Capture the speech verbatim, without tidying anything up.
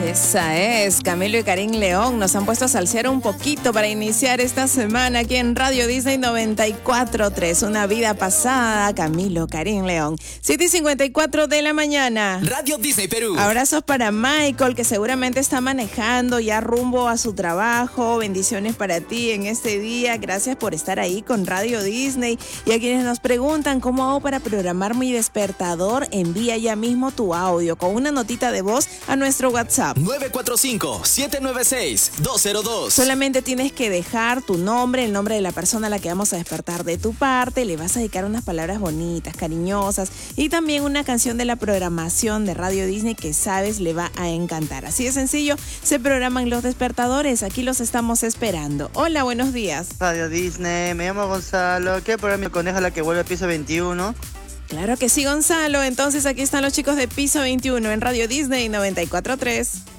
Esa es, Camilo y Karim León nos han puesto a salsear un poquito para iniciar esta semana aquí en Radio Disney noventa y cuatro punto tres. Una vida pasada, Camilo, Karim León. siete y cincuenta y cuatro de la mañana. Radio Disney Perú. Abrazos para Michael, que seguramente está manejando ya rumbo a su trabajo. Bendiciones para ti en este día. Gracias por estar ahí con Radio Disney. Y a quienes nos preguntan cómo hago para programar mi despertador, envía ya mismo tu audio con una notita de voz a nuestro WhatsApp. nueve cuatro cinco, siete nueve seis, dos cero dos. Solamente tienes que dejar tu nombre, el nombre de la persona a la que vamos a despertar de tu parte. Le vas a dedicar unas palabras bonitas, cariñosas y también una canción de la programación de Radio Disney que sabes le va a encantar. Así de sencillo se programan los despertadores. Aquí los estamos esperando. Hola, buenos días. Radio Disney, me llamo Gonzalo. ¿Qué programa Coneja la que vuelve al piso veintiuno? Claro que sí, Gonzalo. Entonces aquí están los chicos de Piso veintiuno en Radio Disney noventa y cuatro punto tres.